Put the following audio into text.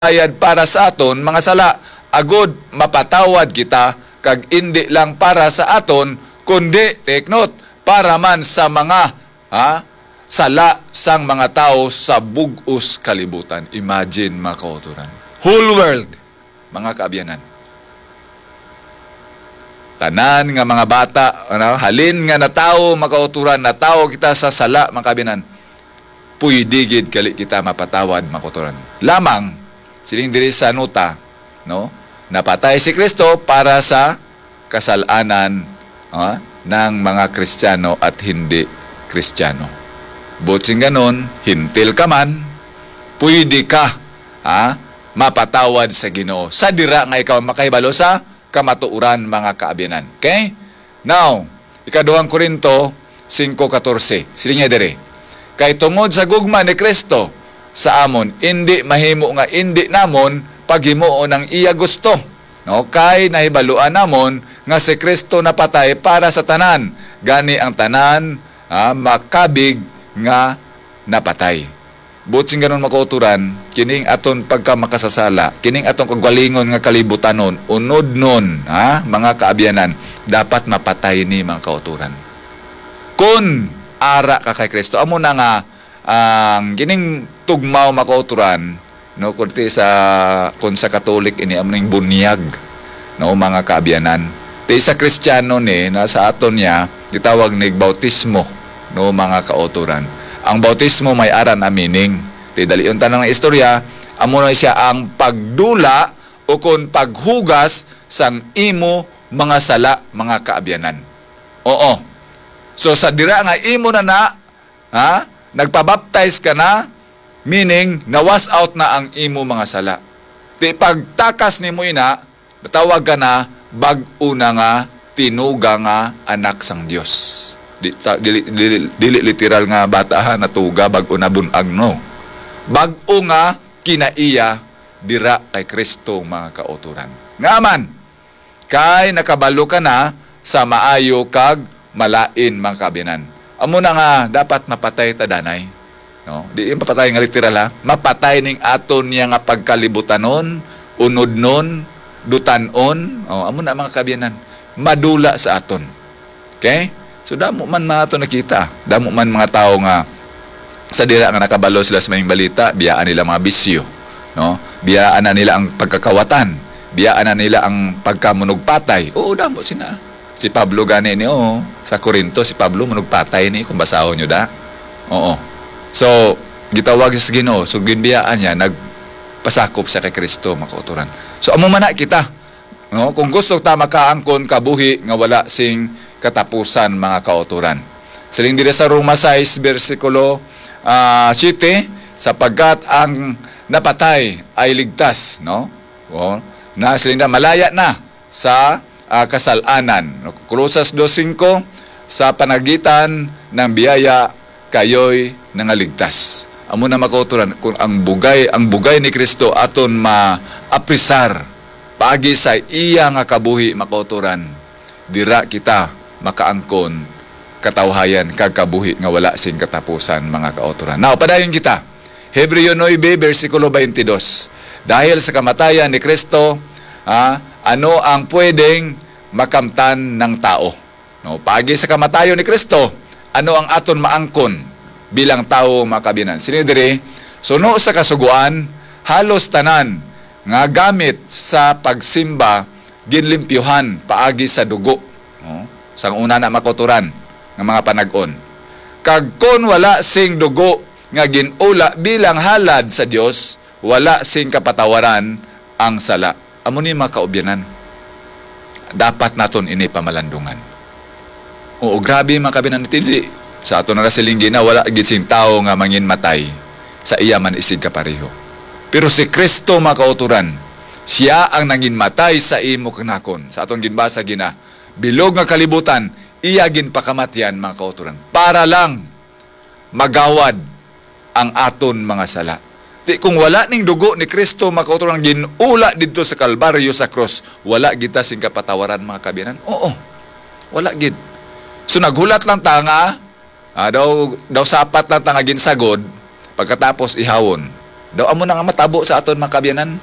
ayad para sa aton mga sala, agod mapatawad kita, kag indi lang para sa aton kundi take note, para man sa mga sala sang mga tao sa bug-os kalibutan. Imagine mga kauturan, whole world, mga kaabyanan, tanan nga mga bata, halin nga na tao, mga kauturan, na tao kita sa sala, mga kaabyanan, pwede gid kali kita mapatawad, mga kauturan. Lamang siling diri sa nota, no? Napatay si Kristo para sa kasalanan ng mga Kristiyano at hindi Kristiyano. Butsing ganon, hintil ka man, pwede ka mapatawad sa Ginoo. Sa dira nga ikaw makahibalo sa kamatuuran, mga kaabyanan. Okay? Now, ikaduhang Korinto 5:14. Siling niya diri. Kay tungod sa gugma ni Kristo sa amon, hindi mahimo nga hindi namon paghimuo ng iya gusto. No, kay nahibaluan namon nga si Kristo napatay para sa tanan, gani ang tanan makabig nga napatay. Butsing ganon makauturan, kining aton pagka makasasala, kining aton kagwalingon nga kalibutanon, unod nun, mga kaabyanan, dapat mapatay ni mga kauturan. Kung ara ka kay Kristo, amo na nga ang kining tugmaw makauturan, no, kung sa Katolik ini amo ning bunyag, no, mga kaabyanan. Ti sa Kristiyano ni nasa aton niya gitawag nig bautismo, no, mga kauturan. Ang bautismo may aran na meaning. Ti dalion tanang istorya, amo na siya ang pagdula o kon paghugas sang imo mga sala, mga kaabyanan. Oo. So sa dira nga imo na nagpabaptize ka na, meaning na-wash out na ang imo mga sala. Di pagtakas ni mo ina, natawag ka na bag-o na nga, tinuga nga anak sang Dios. Dili literal nga bata natuga bag-o na bunag, no. Bag-o nga kinaiya dira kay Kristo, mga kauturan. Ngaman, kay nakabalo ka na sa maayo kag malain, mga kaabyanan. Amo na nga dapat mapatay tadanay, no? Di mapatay nga literal mapatay ning aton niya nga pagkalibutanon, unod nun, dutanon, amo na mga kaabyanan, madula sa aton. Okay? So damo man mga aton nakita, damo man mga tao nga sa dira nga nakabalo sila sa mayong balita, biyaan nila mga bisyo, no? Biyaan na nila ang pagkakawatan, biyaan na nila ang pagkamunugpatay. Oo, damo sina. Si Pablo gani ni sa Korinto, si Pablo manugpatay ni kung basahon nyo da. Oo. So, gitawag sa Ginoo, so ginbiyaan niya, nagpasakop siya kay Kristo, mga kauturan. So, amo man na kita, no? Kung gusto ta makaangkon kabuhi nga wala sing katapusan, mga kauturan. Siling diri sa Roma 6 versikulo 7, sapagkat ang napatay ay ligtas, no? Na siling na malaya na sa kasalanan. Kolosas 2:5, sa panagitan ng biyaya kayo'y nangaligtas. Amo na makauturan, kung ang bugay ni Kristo aton maaprisar paagi sa iya nga kabuhi, makauturan, dira kita makaangkon katawhayan kag kabuhi nga wala sing katapusan, mga kauturan. Now, padayon kita. Hebreo 9 versikulo 22. Dahil sa kamatayan ni Kristo, ano ang pwedeng makamtan ng tao? No, pagi sa kamatayon ni Kristo, ano ang aton maangkon bilang tao, mga kaabyanan? Sinidiri, suno sa kasuguan, halos tanan nga gamit sa pagsimba ginlimpyuhan paagi sa dugo, no? Sang una na makuturan ng mga panag-on. Kag kon wala sing dugo nga ginula bilang halad sa Dios, wala sing kapatawaran ang sala. Amo ni mga kaubyanan, dapat naton ini pamalandungan. Oo, grabe mga kabinan, tili sa ato na silingi na wala gitsing tao nga mangin matay sa iya man isig kapareho. Pero si Kristo, mga kauturan, siya ang nangin matay sa imo kanakon. Sa atong ginbasa gina, bilog nga kalibutan, iya ginpakamatyan, mga kauturan, para lang magawad ang aton mga sala. Di kung wala ning dugo ni Kristo, mga kauturan, ginula dito sa Kalbaryo sa cross, wala kita sing kapatawaran, mga kabiyanan. Oo, wala gid. So naghulat lang tanga, daw sapat lang tanga ginsagod, pagkatapos ihawon. Daw amo na nga matabo sa aton mga kabyanan.